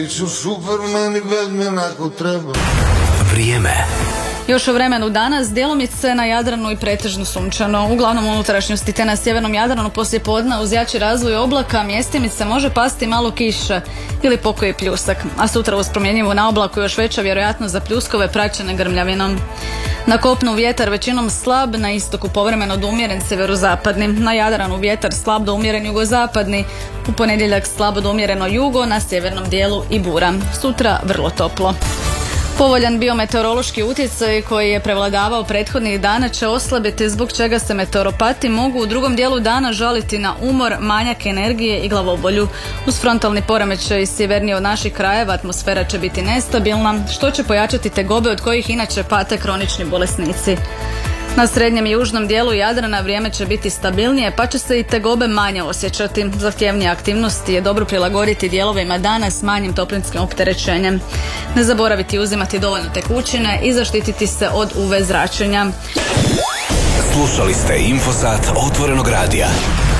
Ću Superman i Batman ako treba. Vrijeme. Još u vremenu danas djelomice na Jadranu i pretežno sunčano. Uglavnom u unutrašnjosti te na sjevernom Jadranu poslije podne uz jači razvoj oblaka mjestimice može pasti malo kiše ili pokoji pljusak. A sutra uz promjenjivu na oblaku još veća vjerojatnost za pljuskove praćene grmljavinom. Na kopnu vjetar većinom slab, na istoku povremeno do umjeren sjeverozapadni. Na Jadranu vjetar slab do umjeren jugozapadni. U ponedjeljak slabo do umjereno jugo, na sjevernom dijelu i bura. Sutra vrlo toplo. Povoljan biometeorološki utjecaj koji je prevladavao prethodnih dana će oslabiti, zbog čega se meteoropati mogu u drugom dijelu dana žaliti na umor, manjak energije i glavobolju. Uz frontalni poremećaj sjevernije od naših krajeva atmosfera će biti nestabilna, što će pojačati tegobe od kojih inače pate kronični bolesnici. Na srednjem i južnom dijelu Jadrana vrijeme će biti stabilnije, pa će se i tegobe manje osjećati. Zahtjevnije aktivnosti je dobro prilagoditi dijelovima dana s manjim toplinskim opterećenjem. Ne zaboraviti uzimati dovoljno tekućine i zaštititi se od UV zračenja. Slušali ste Infosat Otvorenog radija.